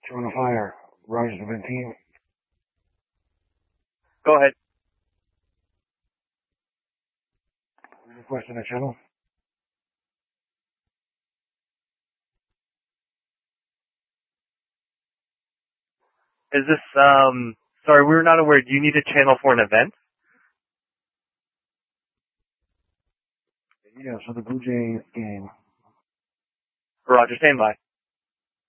On a fire. Roger 17. Go ahead. Request on the channel. Is this, sorry, we were not aware. Do you need a channel for an event? Yeah, so the Blue Jays game. Roger, stand by.